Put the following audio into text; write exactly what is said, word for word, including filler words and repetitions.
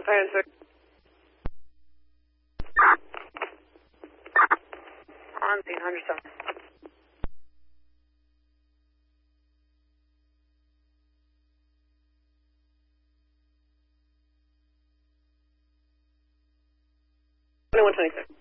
Answer. On scene, one hundred seven. twenty-one twenty-six.